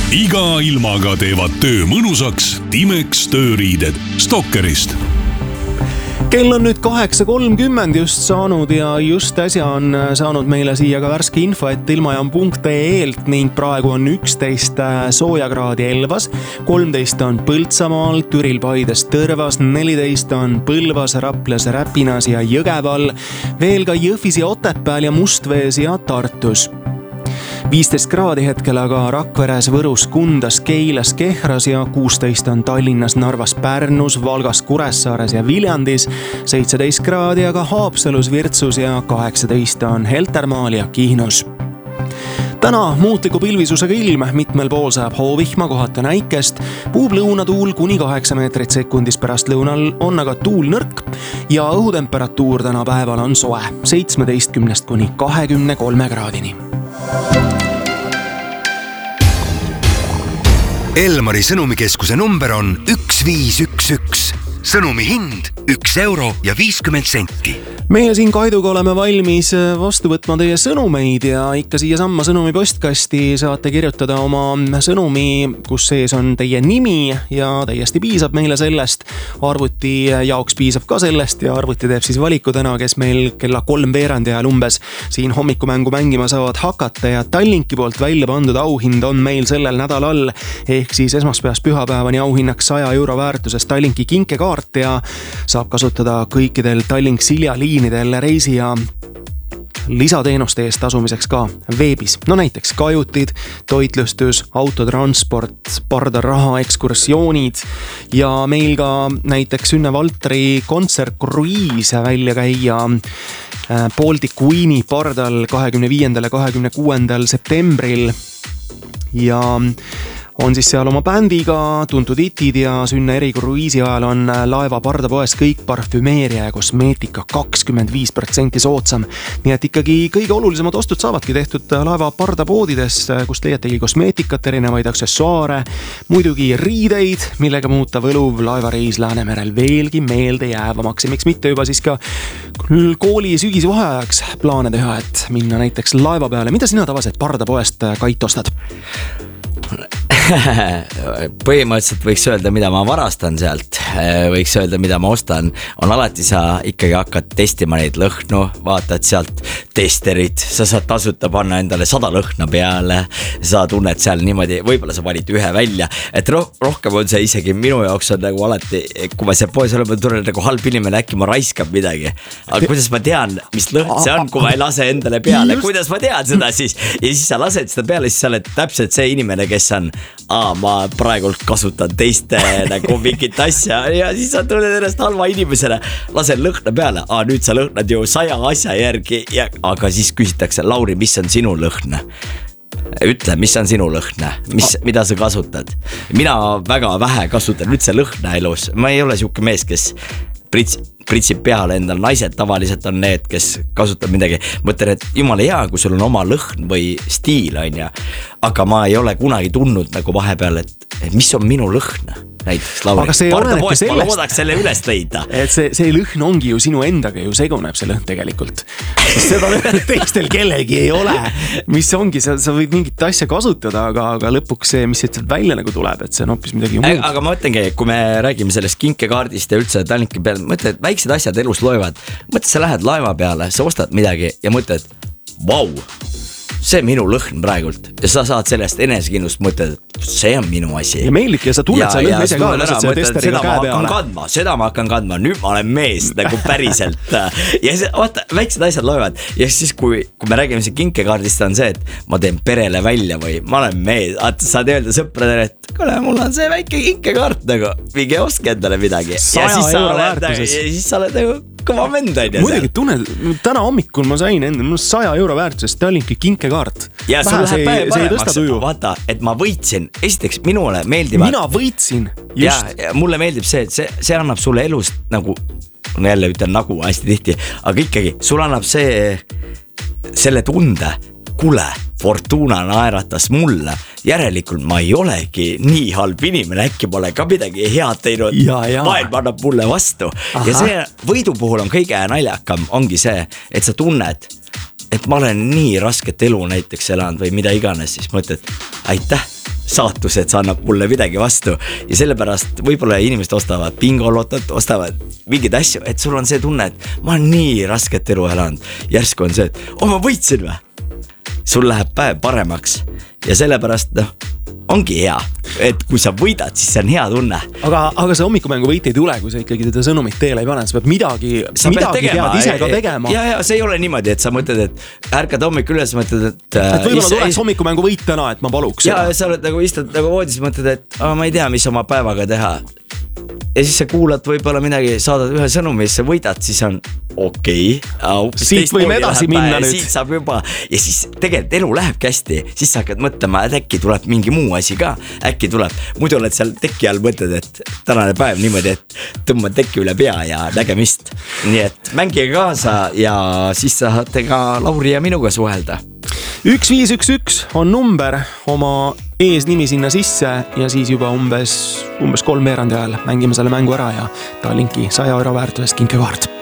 Iga ilmaga teevad töö mõnusaks Timex tööriided Stalkerist. Kell on nüüd 8.30 just saanud ja just äsja on saanud meile siia ka värske info, et ilmajaam.ee-lt ning praegu on 11 soojakraadi Elvas, 13 on Põltsamaal, Türil, Paides, Tõrvas, 14 on Põlvas, Raplas, Räpinas ja Jõgeval, veel ka Jõhvis ja Otepääl ja Mustvees ja Tartus. 15 kraadi hetkel aga Rakveres, Võrus, Kundas, Keilas, Kehras ja 16 on Tallinnas, Narvas, Pärnus, Valgas, Kuressaares ja Viljandis, 17 kraadi aga Haapsalus, Virtsus ja 18 on Heltermaal ja Kihnus. Täna muutliku pilvisusega ilm, mitmel pool saab hoovihma, kohata näikest, puub lõunatuul kuni 8 meetrit sekundis, pärast lõunal on aga tuul nõrk ja õhutemperatuur täna päeval on soe, 17 kuni 23 kraadini. Elmari sõnumikeskuse number on 1511. Sõnumi hind 1 euro ja 50 senti. Meie siin Kaiduga oleme valmis vastu võtma teie sõnumeid ja ikka siia samma sõnumi postkasti saate kirjutada oma sõnumi, kus sees on teie nimi ja täiesti piisab meile sellest. Arvuti jaoks piisab ka sellest ja arvuti teeb siis valiku täna, kes meil kella 3:15 ajal umbes siin hommikumängu mängima saavad hakata ja Tallinki poolt välja pandud auhind on meil sellel nädalal ehk siis esmaspäevast pühapäevani auhinnaks 100 euro väärtuses Tallinki kinkekaart ja saab kasutada kõikidel Tallink Silja liinidel reisi ja lisateenuste eest tasumiseks ka veebis. No näiteks kajutid, toitlustus, autotransport, pardaraha, ekskursioonid ja meil ka näiteks Sünne Valtri kontsertkruiise välja käia Baltic Queeni pardal 25. ja 26. septembril ja on siis seal oma bändiga tuntud hitid ja Sünne erikruiisi ajal on laeva pardapoes kõik parfümeeria ja kosmeetika 25% soodsam. Nii et ikkagi kõige olulisemad ostud saavadki tehtud laeva pardapoodides, kus leiategi kosmeetikat, erinevaid aksessuaare, muidugi riideid, millega muuta võluv laevareis Läänemerel veelgi meelde jäävamaks ja miks mitte juba siis ka kooli sügisvaheajaks plaane teha, et minna näiteks laeva peale. Mida sina tavaliselt pardapoest, Kait, ostad? Põhimõtteliselt võiks öelda, mida ma varastan sealt, võiks öelda, mida ma ostan, on alati sa ikkagi hakkad testima neid lõhnu, vaatad sealt testerit, sa saad tasuta panna endale 100 lõhna peale, sa tunned seal niimoodi, võib-olla sa valid ühe välja, et rohkem on see isegi minu jaoks on nagu alati, kui ma seal poes olen, ma tunnen nagu halb inimene, äkki ma raiskab midagi, aga kuidas ma tean, mis lõhn see on, kui ma ei lase endale peale, kuidas ma tean seda siis ja siis sa lased seda peale, siis sa oled täpselt see inimene, kes on ma praegult kasutan teiste nagu mingit asja ja siis sa tunned ennast halva inimesena, lasen lõhna peale, nüüd sa lõhnad ju 100 asja järgi ja, aga siis küsitakse, Lauri, mis on sinu lõhn? Ütle, mis on sinu lõhna, mida sa kasutad? Mina väga vähe kasutan üldse lõhna elus, ma ei ole siuke mees, kes pritsib peale endal, naised tavaliselt on need, kes kasutab midagi, mõtlen, et jumala hea, kui sul on oma lõhn või stiil on ja, aga ma ei ole kunagi tundnud nagu vahepeal, et mis on minu lõhn näiteks, Lauri. Aga see olenebki sellest, ma loodaks selle üles leida. Et see lõhn ongi ju sinu endaga ju seguneb see lõhn tegelikult. Seda teistel kellegi ei ole, mis ongi, sa võid mingit asja kasutada, aga lõpuks see, mis sealt välja nagu tuleb, et see on hoopis midagi muud. Aga ma mõtlengi, kui me räägime sellest kinkekaardist ja üldse Tallinki peale, mõtled, et väiksed asjad elus loevad. Mõtled, sa lähed laeva peale, sa ostad midagi ja mõtled, vau, see minu lõhn praegult ja sa saad sellest enesekindlust mõtled, et see on minu asi. Ja meelik ja sa tunned see lõhn ise ka, lased selle testeriga käe peale. Seda ma hakkan kandma, nüüd ma olen mees nagu päriselt. Ja see, vaata, väiksed asjad loevad ja siis kui me räägime see kinkekaardist on see, et ma teen perele välja või ma olen mees, saad öelda sõpradele, et kuule, mul on see väike kinkekaart nagu, mingi oske endale midagi. 100 euro väärtuses. Ja siis sa oled nagu kõva vend on ja muidugi tunned, täna hommikul ma sain endale 100 euro väärtuses Tallinki kinkekaart. Ja sul läheb päev paremaks, vaata, et ma võitsin. Esiteks minule meeldivad. Mina võitsin, just. Ja mulle meeldib see, et see annab sulle elust nagu, jälle ütlen nagu hästi tihti, aga ikkagi sul annab selle tunde, kuule, Fortuna naeratas mulle, järelikult ma ei olegi nii halb inimene, äkki ma olen ka midagi head teinud, maailm annab mulle vastu. Aha. Ja see võidu puhul on kõige naljakam, ongi see, et sa tunned, et ma olen nii rasket elu näiteks elanud või mida iganes, siis mõtled, aitäh, saatus, et sa annab mulle midagi vastu. Ja sellepärast võib-olla inimesed ostavad bingolotot, ostavad mingeid asju, et sul on see tunne, et ma olen nii rasket elu elanud. Järsku on see, et ma võitsin või? Sul läheb päev paremaks ja sellepärast ongi hea, et kui sa võidad, siis see on hea tunne. Aga see hommikumäängu võit ei tule, kui sa ikkagi teda sõnumit teele ei pane, sa pead midagi pead ise ka tegema. Ja see ei ole niimoodi, et sa mõtled, et ärkad hommik üles, mõtled, et võib-olla tuleks hommikumäängu võit täna, et ma paluks. Ja sa oled nagu istud nagu voodis, mõtled, et ma ei tea, mis oma päevaga teha. Ja siis sa kuulad võib-olla midagi, saadad ühe sõnumi, siis sa võidad, siis on okei. Siit võime edasi minna nüüd. Siit saab juba ja siis tegelikult elu läheb hästi, siis sa hakkad mõtlema, et äkki tuleb mingi muu asi ka, äkki tuleb, muidu oled seal teki all mõtled, et tänane päev niimoodi, et tõmbad teki üle pea ja nägemist. Nii et mängige kaasa ja siis saate ka Lauri ja minuga suhelda. 1511 on number, oma eesnimi sinna sisse ja siis juba umbes 3 veerandi ajal mängime selle mängu ära ja Tallinki 100 € väärtusest kinkekaart.